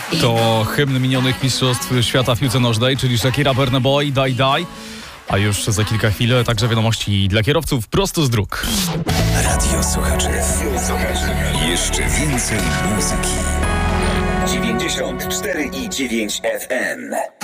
To hymn minionych Mistrzostw Świata w piłce nożnej, czyli Shakira, Burna Boy, Die Die. A już za kilka chwil także wiadomości dla kierowców prosto z dróg. Radio Słuchaczy. Jeszcze więcej muzyki. 94,9 FM.